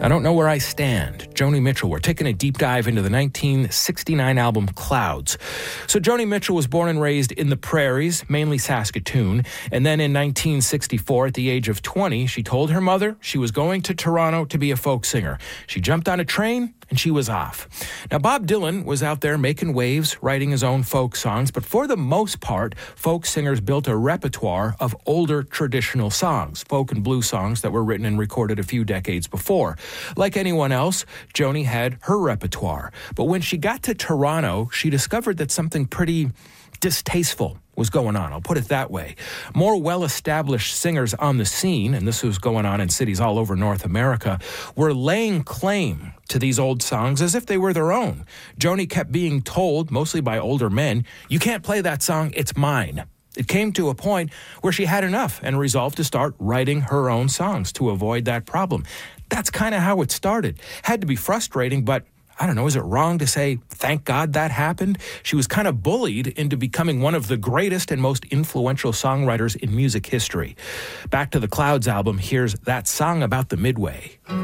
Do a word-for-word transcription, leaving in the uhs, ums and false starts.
I Don't Know Where I Stand, Joni Mitchell. We're taking a deep dive into the nineteen sixty-nine album Clouds. So Joni Mitchell was born and raised in the prairies, mainly Saskatoon, and then in nineteen sixty-four, at the age of twenty, she told her mother she was going to Toronto to be a folk singer. She jumped on a train and she was off. Now, Bob Dylan was out there making waves, writing his own folk songs, but for the most part, folk singers built a repertoire of older traditional songs, folk and blues songs that were written and recorded a few decades before. Like anyone else, Joni had her repertoire. But when she got to Toronto, she discovered that something pretty distasteful was going on. I'll put it that way. More well-established singers on the scene, and this was going on in cities all over North America, were laying claim to these old songs as if they were their own. Joni kept being told, mostly by older men, "You can't play that song, it's mine." It came to a point where she had enough and resolved to start writing her own songs to avoid that problem. That's kind of how it started. Had to be frustrating, but I don't know, is it wrong to say, thank God that happened? She was kind of bullied into becoming one of the greatest and most influential songwriters in music history. Back to the Clouds album, here's that song about the Midway.